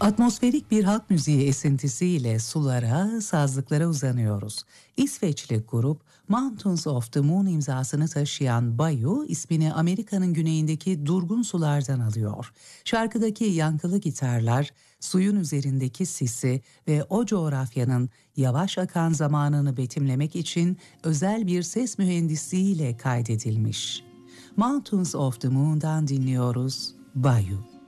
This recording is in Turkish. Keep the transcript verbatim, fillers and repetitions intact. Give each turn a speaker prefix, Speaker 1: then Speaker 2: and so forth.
Speaker 1: Atmosferik bir halk müziği esintisiyle sulara, sazlıklara uzanıyoruz. İsveçli grup Mountains of the Moon imzasını taşıyan Bayou ismini Amerika'nın güneyindeki durgun sulardan alıyor. Şarkıdaki yankılı gitarlar suyun üzerindeki sisi ve o coğrafyanın yavaş akan zamanını betimlemek için özel bir ses mühendisliğiyle kaydedilmiş. Mountains of the Moon'dan dinliyoruz Bayou.